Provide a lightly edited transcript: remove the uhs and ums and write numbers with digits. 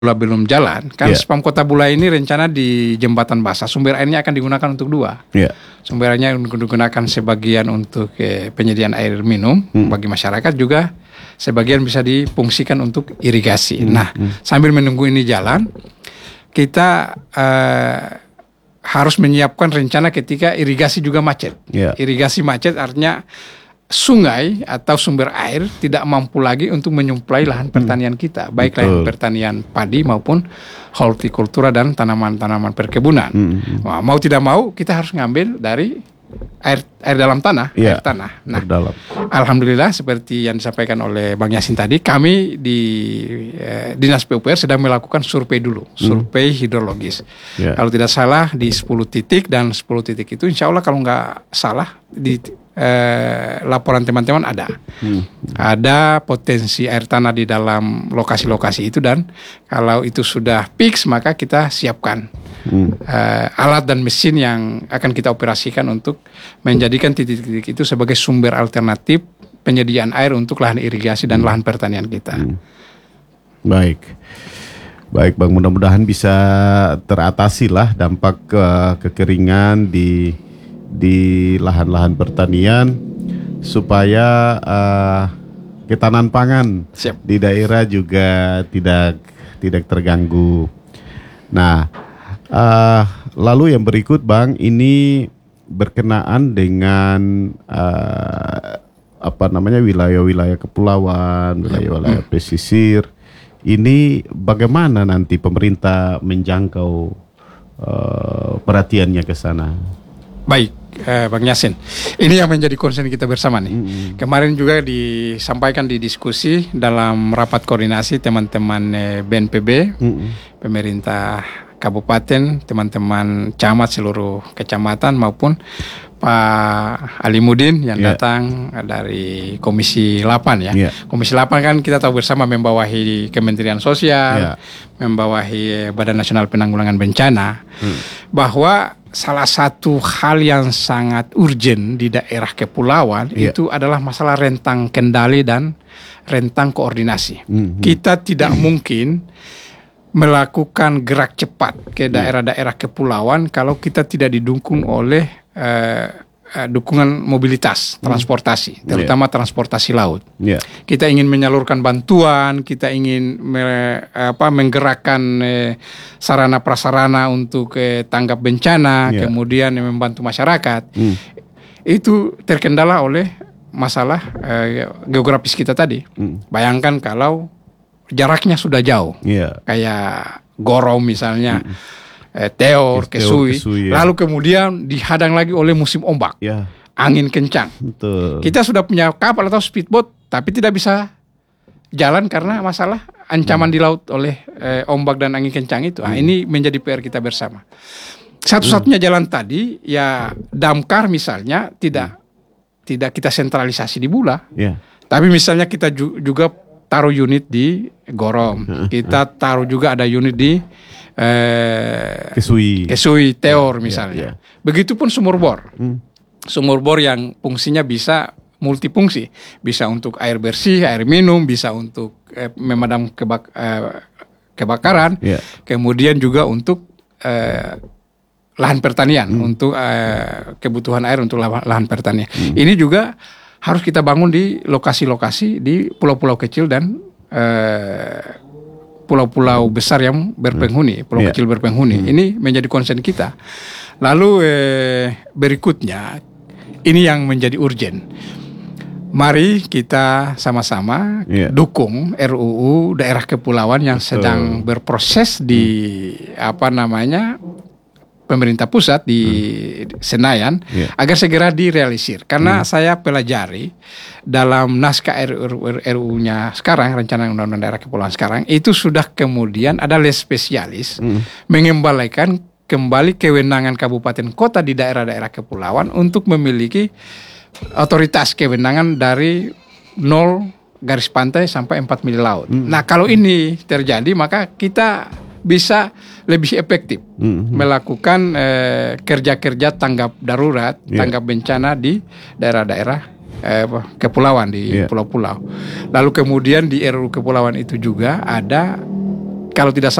Bula belum jalan, kan spam Kota Bula ini rencana di Jembatan Basah, sumber airnya akan digunakan untuk dua. Sumber airnya digunakan sebagian untuk penyediaan air minum bagi masyarakat, juga sebagian bisa difungsikan untuk irigasi. Nah, sambil menunggu ini jalan, kita harus menyiapkan rencana ketika irigasi juga macet. Irigasi macet artinya sungai atau sumber air tidak mampu lagi untuk menyuplai lahan pertanian kita, baik lahan pertanian padi maupun hortikultura dan tanaman-tanaman perkebunan. Nah, mau tidak mau kita harus ngambil dari air dalam tanah, air tanah. Nah, alhamdulillah seperti yang disampaikan oleh Bang Yasin tadi, kami di Dinas PUPR sedang melakukan survei dulu, survei hidrologis. Kalau tidak salah di 10 titik, dan 10 titik itu insya Allah kalau nggak salah di laporan teman-teman ada potensi air tanah di dalam lokasi-lokasi itu, dan kalau itu sudah fix maka kita siapkan alat dan mesin yang akan kita operasikan untuk menjadikan titik-titik itu sebagai sumber alternatif penyediaan air untuk lahan irigasi dan lahan pertanian kita. Baik Bang, mudah-mudahan bisa teratasi lah dampak kekeringan di lahan-lahan pertanian, supaya ketahanan pangan di daerah juga tidak terganggu. Nah, lalu yang berikut Bang, ini berkenaan dengan wilayah-wilayah kepulauan, wilayah-wilayah pesisir. Ini bagaimana nanti pemerintah menjangkau perhatiannya ke sana? Baik, Bang Yasin, ini yang menjadi concern kita bersama nih. Kemarin juga disampaikan di diskusi dalam rapat koordinasi teman-teman BNPB, pemerintah kabupaten, teman-teman camat seluruh kecamatan maupun Pak Alimudin yang datang dari Komisi 8 ya. Komisi 8 kan kita tahu bersama membawahi Kementerian Sosial, membawahi Badan Nasional Penanggulangan Bencana, bahwa salah satu hal yang sangat urgent di daerah kepulauan itu adalah masalah rentang kendali dan rentang koordinasi. Kita tidak mungkin melakukan gerak cepat ke daerah-daerah kepulauan kalau kita tidak didukung oleh dukungan mobilitas transportasi, terutama transportasi laut. Kita ingin menyalurkan bantuan, kita ingin menggerakkan sarana prasarana untuk tanggap bencana, kemudian membantu masyarakat. Itu terkendala oleh masalah geografis kita tadi. Bayangkan kalau jaraknya sudah jauh, kayak Gorom misalnya, Teor, Kesui, lalu kemudian dihadang lagi oleh musim ombak, angin kencang. Kita sudah punya kapal atau speedboat, tapi tidak bisa jalan karena masalah ancaman di laut oleh ombak dan angin kencang itu. Nah, ini menjadi PR kita bersama. Satu-satunya jalan tadi, ya damkar misalnya tidak kita sentralisasi di Bula, tapi misalnya kita juga taruh unit di Gorom, kita taruh juga ada unit di Kesui, Teor misalnya. Begitupun sumur bor. Sumur bor yang fungsinya bisa multifungsi, bisa untuk air bersih, air minum, bisa untuk memadam kebakaran, kemudian juga untuk lahan pertanian, untuk kebutuhan air untuk lahan pertanian. Ini juga harus kita bangun di lokasi-lokasi di pulau-pulau kecil dan pulau-pulau besar yang berpenghuni, pulau kecil berpenghuni. Ini menjadi concern kita. Lalu berikutnya, ini yang menjadi urgent. Mari kita sama-sama dukung RUU daerah kepulauan yang sedang berproses di pemerintah pusat di Senayan, agar segera direalisir. Karena saya pelajari dalam naskah RUU-nya sekarang, rencana undang-undang daerah kepulauan sekarang, itu sudah kemudian ada les spesialis mengembalikan kembali kewenangan kabupaten kota di daerah-daerah kepulauan untuk memiliki otoritas kewenangan dari 0 garis pantai sampai 4 mil laut. Nah, kalau ini terjadi maka kita bisa lebih efektif melakukan kerja-kerja tanggap darurat, tanggap bencana di daerah-daerah kepulauan, di pulau-pulau. Lalu kemudian di RUU kepulauan itu juga ada kalau tidak